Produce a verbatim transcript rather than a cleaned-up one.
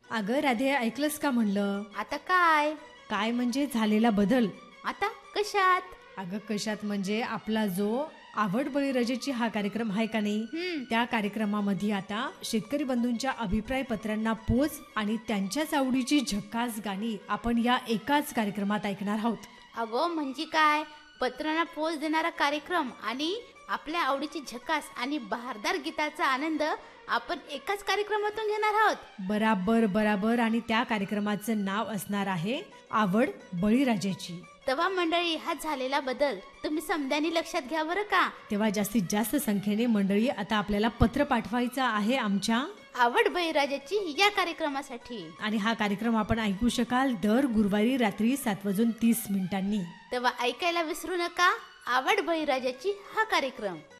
अगं राधे, ऐकलंस का म्हणलं? आता काय? काय म्हणजे झालेला बदल. आता कशात? अगं कशात म्हणजे आपला जो आवड बळीराजाची हा कार्यक्रम आहे का नाही, हम्म. त्या कार्यक्रमामध्ये आता शेतकरी बंधूंच्या अभिप्राय पत्रांना पोच आणि त्यांच्याच आवडीची झकास गाणी आपण या एकाच कार्यक्रमात ऐकणार आहोत. अगो म्हणजे काय? पत्रांना पोच देणारा कार्यक्रम आणि आपल्या आवडीची झकास आणि बहारदार गीताचा आनंद आपण एकाच कार्यक्रमातून घेणार आहोत. बराबर बराबर. आणि त्या कार्यक्रमाचं नाव असणार आहे आवड बळीराजाची. तेव्हा मंडळी, हा झालेला बदल तुम्ही समद्यांनी लक्षात घ्या बरं का. तेव्हा जास्तीत जास्त संख्येने मंडळी आता आपल्याला पत्र पाठवायचं आहे आमच्या आवड बळीराजाची या कार्यक्रमासाठी. आणि हा कार्यक्रम आपण ऐकू शकाल दर गुरुवारी रात्री सात वाजून तीस मिनिटांनी. तेव्हा ऐकायला विसरू नका आवड बळीराजाची हा कार्यक्रम.